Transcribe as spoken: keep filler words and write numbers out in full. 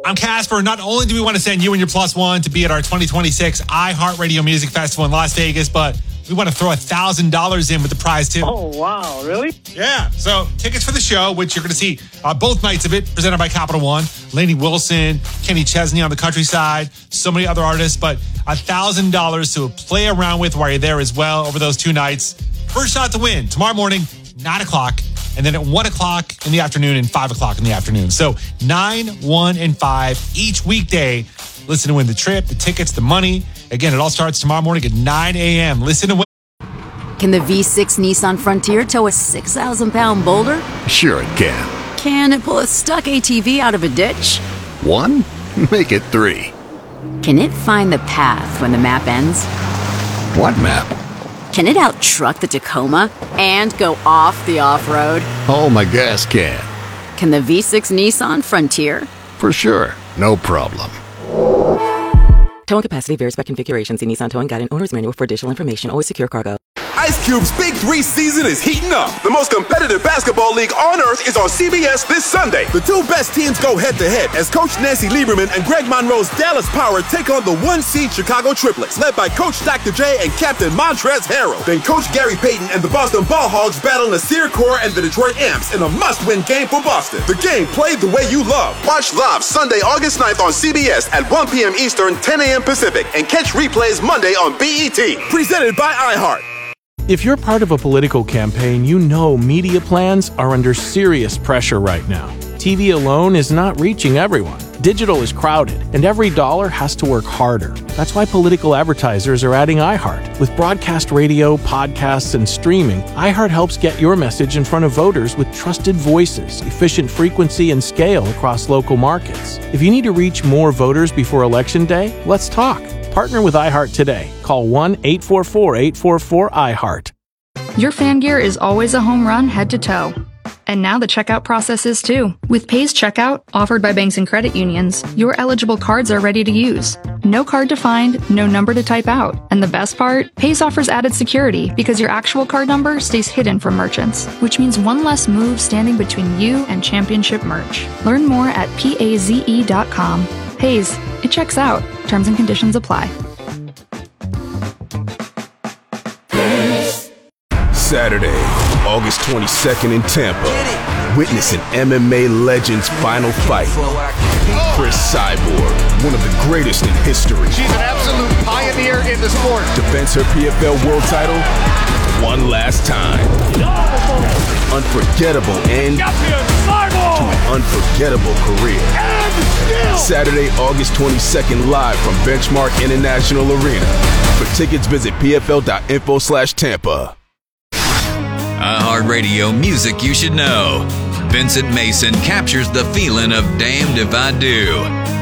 I'm Casper. Not only do we want to send you and your plus one to be at our twenty twenty-six iHeartRadio Music Festival in Las Vegas, but we want to throw one thousand dollars in with the prize, too. Oh, wow. Really? Yeah. So tickets for the show, which you're going to see uh, both nights of it, presented by Capital One. Lainey Wilson, Kenny Chesney on the country side, so many other artists, but one thousand dollars to play around with while you're there as well over those two nights. First shot to win tomorrow morning, nine o'clock, and then at one o'clock in the afternoon and five o'clock in the afternoon. So nine, one, and five each weekday. Listen to win the trip, the tickets, the money. Again, it all starts tomorrow morning at nine a.m. Listen to win. Can the V six Nissan Frontier tow a six thousand pound boulder? Sure it can. Can it pull a stuck A T V out of a ditch? One? Make it three. Can it find the path when the map ends? What map? Can it out-truck the Tacoma and go off the off-road? Oh, my gas can. Can the V six Nissan Frontier? For sure. No problem. Towing capacity varies by configuration. See Nissan Towing Guide and Owner's Manual for additional information. Always secure cargo. Ice Cube's Big Three season is heating up. The most competitive basketball league on earth is on C B S this Sunday. The two best teams go head-to-head as Coach Nancy Lieberman and Greg Monroe's Dallas Power take on the one-seed Chicago Triplets, led by Coach Doctor J and Captain Montrezl Harrell. Then Coach Gary Payton and the Boston Ball Hogs battle Nasir Kaur and the Detroit Amps in a must-win game for Boston. The game played the way you love. Watch live Sunday, August ninth on C B S at one p.m. Eastern, ten a.m. Pacific, and catch replays Monday on B E T. Presented by iHeart. If you're part of a political campaign, you know media plans are under serious pressure right now. T V alone is not reaching everyone. Digital is crowded, and every dollar has to work harder. That's why political advertisers are adding iHeart. With broadcast radio, podcasts, and streaming, iHeart helps get your message in front of voters with trusted voices, efficient frequency, and scale across local markets. If you need to reach more voters before Election Day, let's talk. Partner with iHeart today. Call one eight four four, eight four four, iHeart. Your fan gear is always a home run head to toe. And now the checkout process is too. With Pays Checkout, offered by banks and credit unions, your eligible cards are ready to use. No card to find, no number to type out. And the best part? Pays offers added security because your actual card number stays hidden from merchants, which means one less move standing between you and championship merch. Learn more at paze dot com. Pays, it checks out. Terms and conditions apply. Saturday, August twenty-second in Tampa. Witness an M M A legend's final fight. Chris Cyborg, one of the greatest in history. She's an absolute pioneer in the sport. Defends her P F L world title one last time. Unforgettable end to an unforgettable career. Saturday, August twenty-second, live from Benchmark International Arena. For tickets, visit pfl.info slash Tampa. iHeartRadio music you should know. Vincent Mason captures the feeling of Damned If I Do.